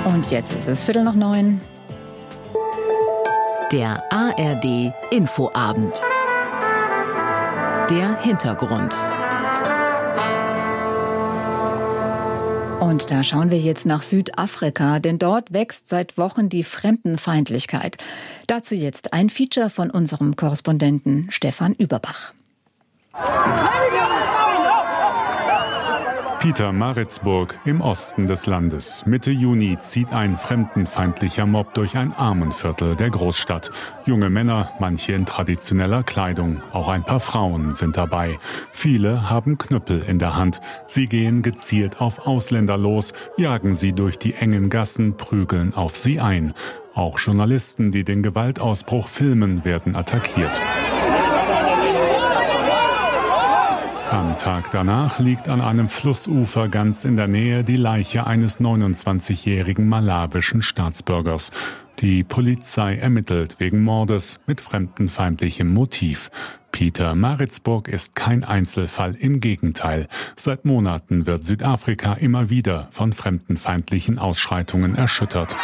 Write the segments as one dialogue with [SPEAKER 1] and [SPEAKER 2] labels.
[SPEAKER 1] Und jetzt ist es 8:45.
[SPEAKER 2] Der ARD Infoabend. Der Hintergrund.
[SPEAKER 1] Und da schauen wir jetzt nach Südafrika, denn dort wächst seit Wochen die Fremdenfeindlichkeit. Dazu jetzt ein Feature von unserem Korrespondenten Stefan Überbach.
[SPEAKER 3] Pietermaritzburg im Osten des Landes. Mitte Juni zieht ein fremdenfeindlicher Mob durch ein Armenviertel der Großstadt. Junge Männer, manche in traditioneller Kleidung. Auch ein paar Frauen sind dabei. Viele haben Knüppel in der Hand. Sie gehen gezielt auf Ausländer los, jagen sie durch die engen Gassen, prügeln auf sie ein. Auch Journalisten, die den Gewaltausbruch filmen, werden attackiert. Am Tag danach liegt an einem Flussufer ganz in der Nähe die Leiche eines 29-jährigen malawischen Staatsbürgers. Die Polizei ermittelt wegen Mordes mit fremdenfeindlichem Motiv. Pietermaritzburg ist kein Einzelfall, im Gegenteil. Seit Monaten wird Südafrika immer wieder von fremdenfeindlichen Ausschreitungen erschüttert.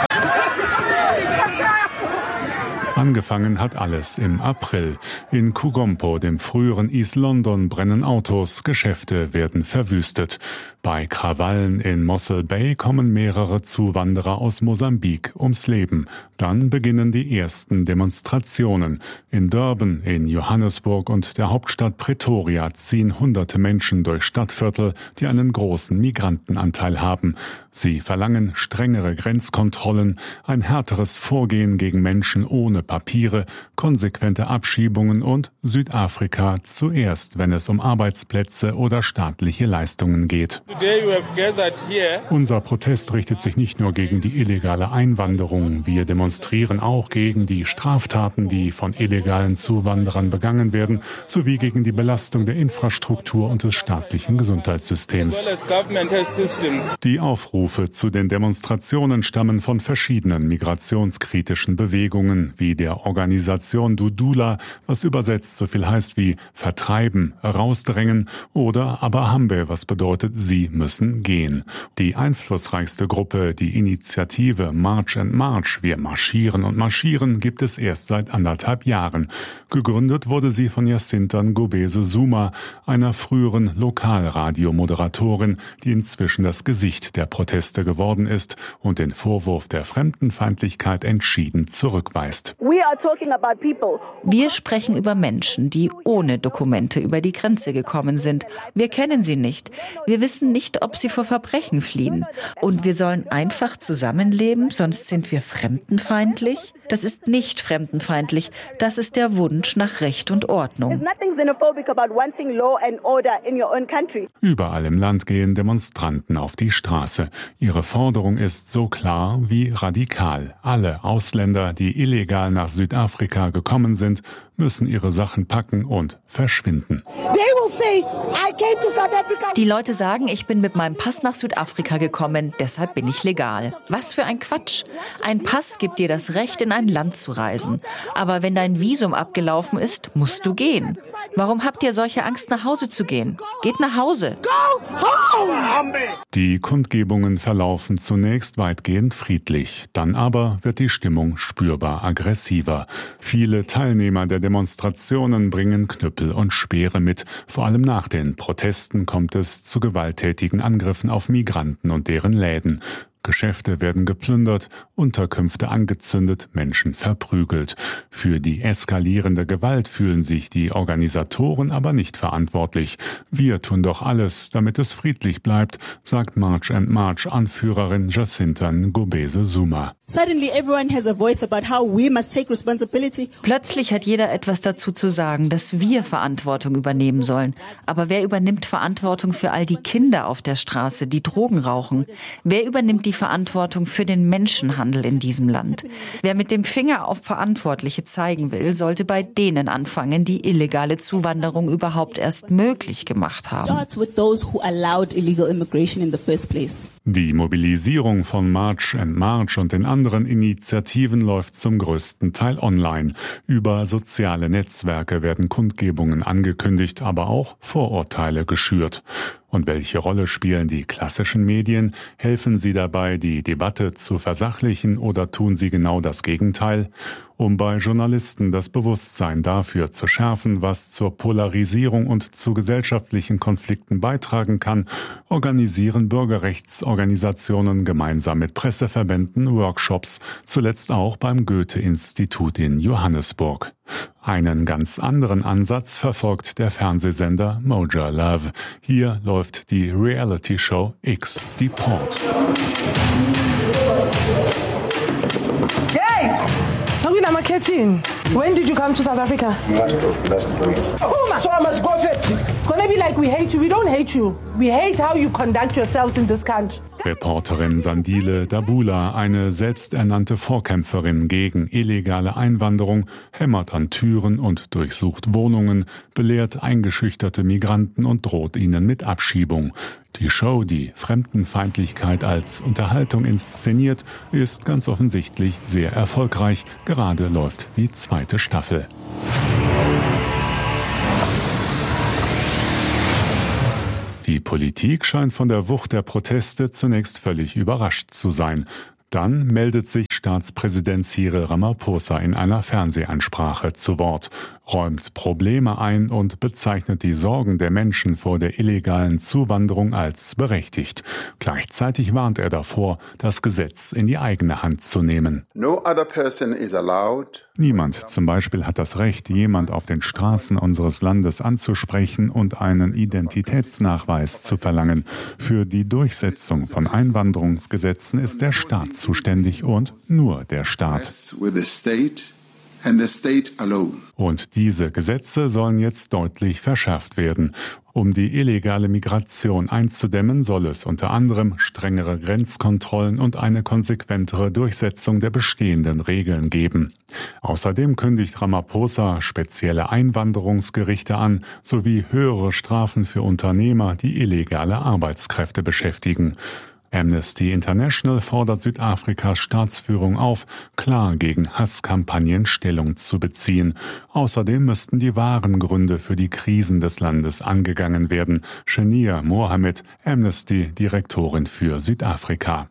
[SPEAKER 3] Angefangen hat alles im April. In Kugompo, dem früheren East London, brennen Autos, Geschäfte werden verwüstet. Bei Krawallen in Mossel Bay kommen mehrere Zuwanderer aus Mosambik ums Leben. Dann beginnen die ersten Demonstrationen. In Durban, in Johannesburg und der Hauptstadt Pretoria ziehen hunderte Menschen durch Stadtviertel, die einen großen Migrantenanteil haben. Sie verlangen strengere Grenzkontrollen, ein härteres Vorgehen gegen Menschen ohne Papiere, konsequente Abschiebungen und Südafrika zuerst, wenn es um Arbeitsplätze oder staatliche Leistungen geht. Unser Protest richtet sich nicht nur gegen die illegale Einwanderung. Wir demonstrieren auch gegen die Straftaten, die von illegalen Zuwanderern begangen werden, sowie gegen die Belastung der Infrastruktur und des staatlichen Gesundheitssystems. Die Aufrufe zu den Demonstrationen stammen von verschiedenen migrationskritischen Bewegungen, wie der Organisation Dudula, was übersetzt so viel heißt wie vertreiben, herausdrängen, oder Abahambe, was bedeutet, sie müssen gehen. Die einflussreichste Gruppe, die Initiative March and March, wir marschieren und marschieren, gibt es erst seit 1,5 Jahren. Gegründet wurde sie von Jacinta Ngobese Zuma, einer früheren Lokalradiomoderatorin, die inzwischen das Gesicht der Proteste geworden ist und den Vorwurf der Fremdenfeindlichkeit entschieden zurückweist.
[SPEAKER 2] Wir sprechen über Menschen, die ohne Dokumente über die Grenze gekommen sind. Wir kennen sie nicht. Wir wissen nicht, ob sie vor Verbrechen fliehen. Und wir sollen einfach zusammenleben, sonst sind wir fremdenfeindlich? Das ist nicht fremdenfeindlich. Das ist der Wunsch nach Recht und Ordnung.
[SPEAKER 3] Überall im Land gehen Demonstranten auf die Straße. Ihre Forderung ist so klar wie radikal. Alle Ausländer, die illegal nach Südafrika gekommen sind, müssen ihre Sachen packen und verschwinden.
[SPEAKER 2] Die Leute sagen, ich bin mit meinem Pass nach Südafrika gekommen, deshalb bin ich legal. Was für ein Quatsch. Ein Pass gibt dir das Recht, in ein Land zu reisen. Aber wenn dein Visum abgelaufen ist, musst du gehen. Warum habt ihr solche Angst, nach Hause zu gehen? Geht nach Hause.
[SPEAKER 3] Die Kundgebungen verlaufen zunächst weitgehend friedlich. Dann aber wird die Stimmung spürbar aggressiver. Viele Teilnehmer der Demonstrationen bringen Knüppel und Speere mit. Vor allem nach den Protesten kommt es zu gewalttätigen Angriffen auf Migranten und deren Läden. Geschäfte werden geplündert, Unterkünfte angezündet, Menschen verprügelt. Für die eskalierende Gewalt fühlen sich die Organisatoren aber nicht verantwortlich. Wir tun doch alles, damit es friedlich bleibt, sagt March and March Anführerin Jacinta Ngobese Zuma.
[SPEAKER 2] Plötzlich hat jeder etwas dazu zu sagen, dass wir Verantwortung übernehmen sollen. Aber wer übernimmt Verantwortung für all die Kinder auf der Straße, die Drogen rauchen? Wer übernimmt die Verantwortung für den Menschenhandel in diesem Land? Wer mit dem Finger auf Verantwortliche zeigen will, sollte bei denen anfangen, die illegale Zuwanderung überhaupt erst möglich gemacht haben.
[SPEAKER 3] Die Mobilisierung von March and March und den anderen Initiativen läuft zum größten Teil online. Über soziale Netzwerke werden Kundgebungen angekündigt, aber auch Vorurteile geschürt. Und welche Rolle spielen die klassischen Medien? Helfen sie dabei, die Debatte zu versachlichen oder tun sie genau das Gegenteil? Um bei Journalisten das Bewusstsein dafür zu schärfen, was zur Polarisierung und zu gesellschaftlichen Konflikten beitragen kann, organisieren Bürgerrechtsorganisationen gemeinsam mit Presseverbänden Workshops, zuletzt auch beim Goethe-Institut in Johannesburg. Einen ganz anderen Ansatz verfolgt der Fernsehsender Moja Love. Hier läuft die Reality-Show X Deport.
[SPEAKER 4] Hey! Tawina Maketin, when did you come to South Africa?
[SPEAKER 5] Last week.
[SPEAKER 4] Oh, so I must go first. It's gonna be like we hate you. We don't hate you. We hate how you conduct yourselves in this country.
[SPEAKER 3] Reporterin Sandile Dabula, eine selbsternannte Vorkämpferin gegen illegale Einwanderung, hämmert an Türen und durchsucht Wohnungen, belehrt eingeschüchterte Migranten und droht ihnen mit Abschiebung. Die Show, die Fremdenfeindlichkeit als Unterhaltung inszeniert, ist ganz offensichtlich sehr erfolgreich. Gerade läuft die 2. Staffel. Die Politik scheint von der Wucht der Proteste zunächst völlig überrascht zu sein. Dann meldet sich Staatspräsident Cyril Ramaphosa in einer Fernsehansprache zu Wort, räumt Probleme ein und bezeichnet die Sorgen der Menschen vor der illegalen Zuwanderung als berechtigt. Gleichzeitig warnt er davor, das Gesetz in die eigene Hand zu nehmen.
[SPEAKER 5] No other person is allowed.
[SPEAKER 3] Niemand zum Beispiel hat das Recht, jemand auf den Straßen unseres Landes anzusprechen und einen Identitätsnachweis zu verlangen. Für die Durchsetzung von Einwanderungsgesetzen ist der Staat zuständig und nur der Staat. Und diese Gesetze sollen jetzt deutlich verschärft werden. Um die illegale Migration einzudämmen, soll es unter anderem strengere Grenzkontrollen und eine konsequentere Durchsetzung der bestehenden Regeln geben. Außerdem kündigt Ramaphosa spezielle Einwanderungsgerichte an, sowie höhere Strafen für Unternehmer, die illegale Arbeitskräfte beschäftigen. Amnesty International fordert Südafrikas Staatsführung auf, klar gegen Hasskampagnen Stellung zu beziehen. Außerdem müssten die wahren Gründe für die Krisen des Landes angegangen werden. Shania Mohammed, Amnesty-Direktorin für Südafrika.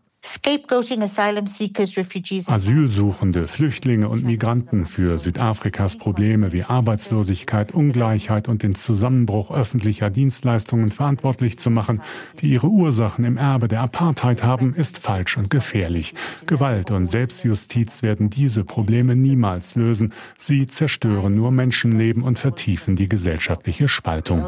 [SPEAKER 3] Asylsuchende, Flüchtlinge und Migranten für Südafrikas Probleme wie Arbeitslosigkeit, Ungleichheit und den Zusammenbruch öffentlicher Dienstleistungen verantwortlich zu machen, die ihre Ursachen im Erbe der Apartheid haben, ist falsch und gefährlich. Gewalt und Selbstjustiz werden diese Probleme niemals lösen. Sie zerstören nur Menschenleben und vertiefen die gesellschaftliche Spaltung.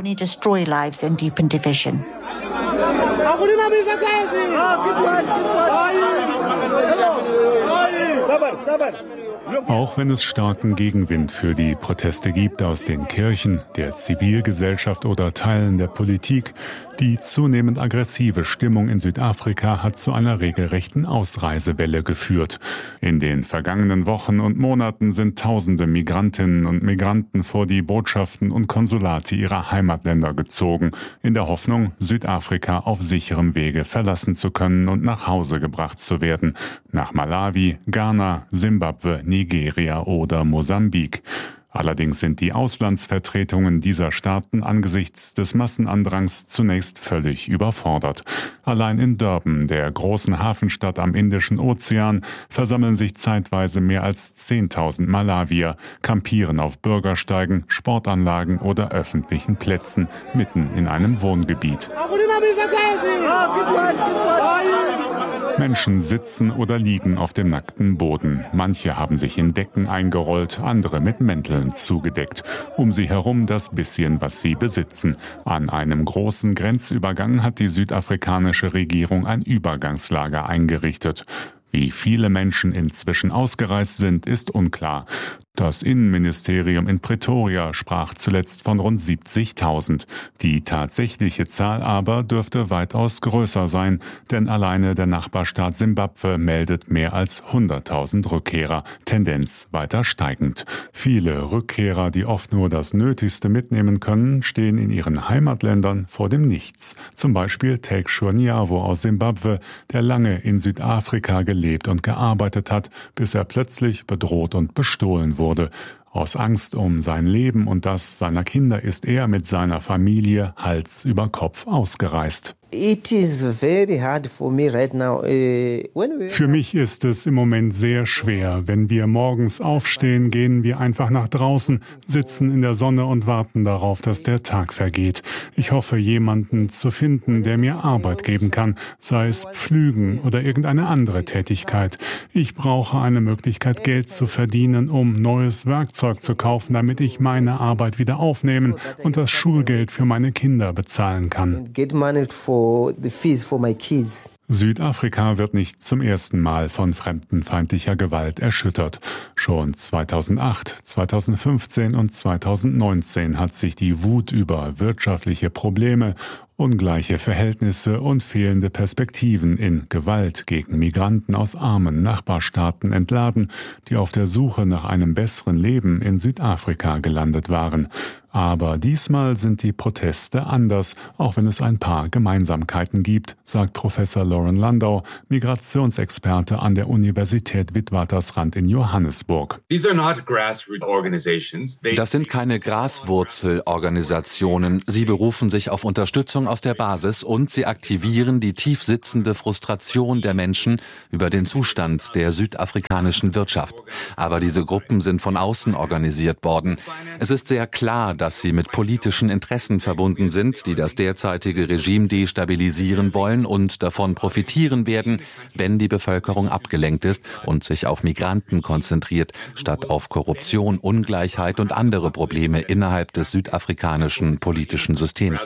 [SPEAKER 3] Auch wenn es starken Gegenwind für die Proteste gibt aus den Kirchen, der Zivilgesellschaft oder Teilen der Politik, die zunehmend aggressive Stimmung in Südafrika hat zu einer regelrechten Ausreisewelle geführt. In den vergangenen Wochen und Monaten sind tausende Migrantinnen und Migranten vor die Botschaften und Konsulate ihrer Heimatländer gezogen, in der Hoffnung, Südafrika auf sicherem Wege verlassen zu können und nach Hause gebracht zu werden. Nach Malawi, Ghana, Simbabwe, Nigeria oder Mosambik. Allerdings sind die Auslandsvertretungen dieser Staaten angesichts des Massenandrangs zunächst völlig überfordert. Allein in Durban, der großen Hafenstadt am Indischen Ozean, versammeln sich zeitweise mehr als 10.000 Malawier, campieren auf Bürgersteigen, Sportanlagen oder öffentlichen Plätzen mitten in einem Wohngebiet. Menschen sitzen oder liegen auf dem nackten Boden. Manche haben sich in Decken eingerollt, andere mit Mänteln zugedeckt. Um sie herum das bisschen, was sie besitzen. An einem großen Grenzübergang hat die südafrikanische Regierung ein Übergangslager eingerichtet. Wie viele Menschen inzwischen ausgereist sind, ist unklar. Das Innenministerium in Pretoria sprach zuletzt von rund 70.000. Die tatsächliche Zahl aber dürfte weitaus größer sein, denn alleine der Nachbarstaat Simbabwe meldet mehr als 100.000 Rückkehrer, Tendenz weiter steigend. Viele Rückkehrer, die oft nur das Nötigste mitnehmen können, stehen in ihren Heimatländern vor dem Nichts. Zum Beispiel Take Shoniavo aus Simbabwe, der lange in Südafrika gelebt und gearbeitet hat, bis er plötzlich bedroht und bestohlen wurde. Aus Angst um sein Leben und das seiner Kinder ist er mit seiner Familie Hals über Kopf ausgereist. Für mich ist es im Moment sehr schwer. Wenn wir morgens aufstehen, gehen wir einfach nach draußen, sitzen in der Sonne und warten darauf, dass der Tag vergeht. Ich hoffe, jemanden zu finden, der mir Arbeit geben kann, sei es Pflügen oder irgendeine andere Tätigkeit. Ich brauche eine Möglichkeit, Geld zu verdienen, um neues Werkzeug zu kaufen, damit ich meine Arbeit wieder aufnehmen und das Schulgeld für meine Kinder bezahlen kann. Südafrika wird nicht zum ersten Mal von fremdenfeindlicher Gewalt erschüttert. Schon 2008, 2015 und 2019 hat sich die Wut über wirtschaftliche Probleme, ungleiche Verhältnisse und fehlende Perspektiven in Gewalt gegen Migranten aus armen Nachbarstaaten entladen, die auf der Suche nach einem besseren Leben in Südafrika gelandet waren. Aber diesmal sind die Proteste anders, auch wenn es ein paar Gemeinsamkeiten gibt, sagt Professor Lauren Landau, Migrationsexperte an der Universität Witwatersrand in Johannesburg.
[SPEAKER 6] Das sind keine Graswurzelorganisationen. Sie berufen sich auf Unterstützung aus der Basis und sie aktivieren die tief sitzende Frustration der Menschen über den Zustand der südafrikanischen Wirtschaft. Aber diese Gruppen sind von außen organisiert worden. Es ist sehr klar, dass sie mit politischen Interessen verbunden sind, die das derzeitige Regime destabilisieren wollen und davon profitieren werden, wenn die Bevölkerung abgelenkt ist und sich auf Migranten konzentriert, statt auf Korruption, Ungleichheit und andere Probleme innerhalb des südafrikanischen politischen Systems.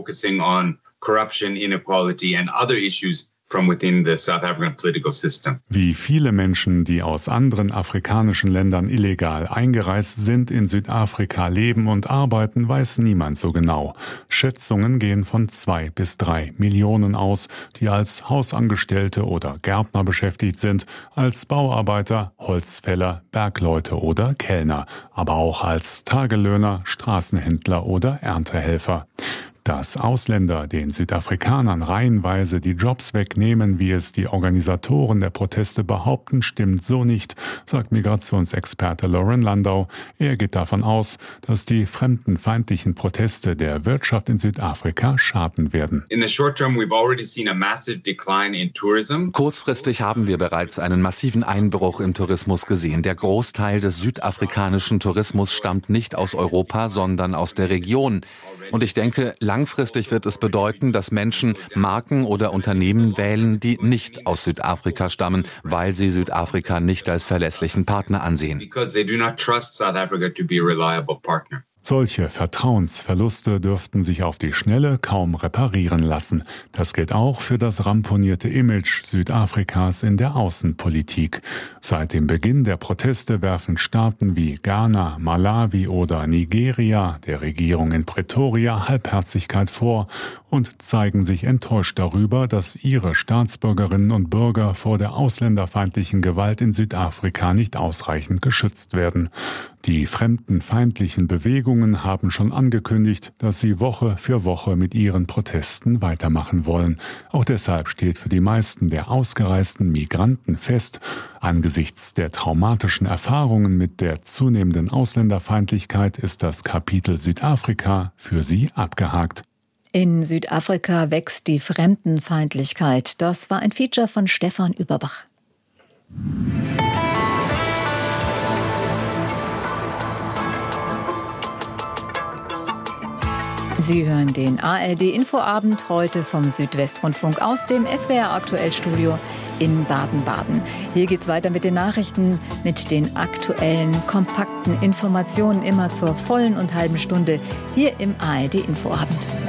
[SPEAKER 3] Wie viele Menschen, die aus anderen afrikanischen Ländern illegal eingereist sind, in Südafrika leben und arbeiten, weiß niemand so genau. Schätzungen gehen von 2 bis 3 Millionen aus, die als Hausangestellte oder Gärtner beschäftigt sind, als Bauarbeiter, Holzfäller, Bergleute oder Kellner, aber auch als Tagelöhner, Straßenhändler oder Erntehelfer. Dass Ausländer den Südafrikanern reihenweise die Jobs wegnehmen, wie es die Organisatoren der Proteste behaupten, stimmt so nicht, sagt Migrationsexperte Lauren Landau. Er geht davon aus, dass die fremdenfeindlichen Proteste der Wirtschaft in Südafrika schaden werden.
[SPEAKER 6] Kurzfristig haben wir bereits einen massiven Einbruch im Tourismus gesehen. Der Großteil des südafrikanischen Tourismus stammt nicht aus Europa, sondern aus der Region. Und ich denke, langfristig wird es bedeuten, dass Menschen Marken oder Unternehmen wählen, die nicht aus Südafrika stammen, weil sie Südafrika nicht als verlässlichen Partner ansehen.
[SPEAKER 3] Solche Vertrauensverluste dürften sich auf die Schnelle kaum reparieren lassen. Das gilt auch für das ramponierte Image Südafrikas in der Außenpolitik. Seit dem Beginn der Proteste werfen Staaten wie Ghana, Malawi oder Nigeria der Regierung in Pretoria Halbherzigkeit vor und zeigen sich enttäuscht darüber, dass ihre Staatsbürgerinnen und Bürger vor der ausländerfeindlichen Gewalt in Südafrika nicht ausreichend geschützt werden. Die fremdenfeindlichen Bewegungen haben schon angekündigt, dass sie Woche für Woche mit ihren Protesten weitermachen wollen. Auch deshalb steht für die meisten der ausgereisten Migranten fest, angesichts der traumatischen Erfahrungen mit der zunehmenden Ausländerfeindlichkeit ist das Kapitel Südafrika für sie abgehakt.
[SPEAKER 1] In Südafrika wächst die Fremdenfeindlichkeit. Das war ein Feature von Stefan Überbach. Sie hören den ARD-Infoabend heute vom Südwestrundfunk aus dem SWR-Aktuell-Studio in Baden-Baden. Hier geht's weiter mit den Nachrichten, mit den aktuellen, kompakten Informationen immer zur vollen und halben Stunde hier im ARD-Infoabend.